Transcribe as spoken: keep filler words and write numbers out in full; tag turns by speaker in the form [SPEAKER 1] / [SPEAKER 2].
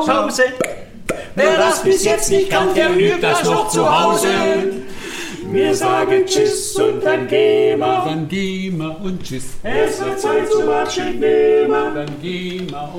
[SPEAKER 1] Hause. Wer das bis jetzt nicht kann, der übt das noch zu Hause. Wir sagen Tschüss und dann gehen wir.
[SPEAKER 2] Dann gehen wir und Tschüss.
[SPEAKER 1] Es wird Zeit zum Abschied nehmen.
[SPEAKER 2] Dann gehen wir und